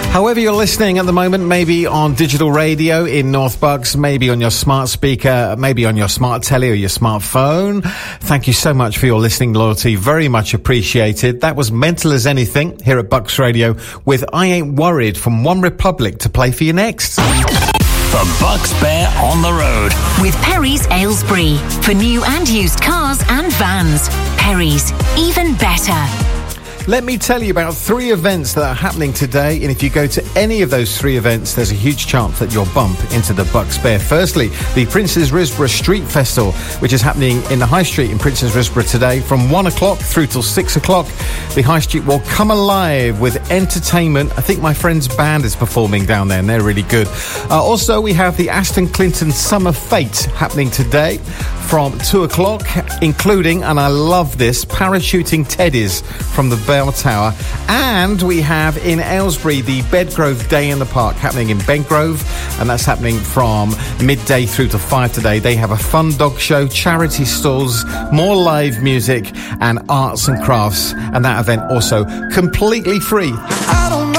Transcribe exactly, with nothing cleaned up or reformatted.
However you're listening at the moment, maybe on digital radio in North Bucks, maybe on your smart speaker, maybe on your smart telly or your smartphone. Thank you so much for your listening loyalty. Very much appreciated. That was Mental as Anything here at Bucks Radio with I Ain't Worried from One Republic to play for you next. The Bucks Bear on the road. With Perry's Aylesbury. For new and used cars and vans. Perry's. Even better. Let me tell you about three events that are happening today, and if you go to any of those three events, there's a huge chance that you'll bump into the Bucks Bear. Firstly, the Prince's Risborough Street Festival, which is happening in the High Street in Prince's Risborough today from one o'clock through till six o'clock. The High Street will come alive with entertainment. I think my friend's band is performing down there, and they're really good. Uh, also, we have the Aston Clinton Summer Fete happening today from two o'clock, including, and I love this, parachuting teddies from the Bell Tower. And we have in Aylesbury the Bedgrove Day in the Park happening in Bedgrove, and that's happening from midday through to five today. They have a fun dog show, charity stalls, more live music and arts and crafts, and that event also completely free. I don't